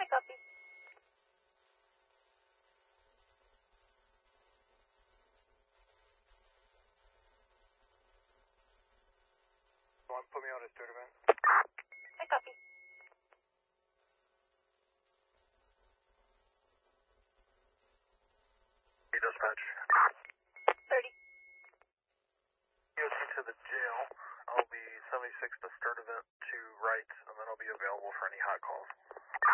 copy. Put me on a start event. I copy. Dispatch. 30. Go to the jail. I'll be 76 to start event to right, and then I'll be available for any hot calls.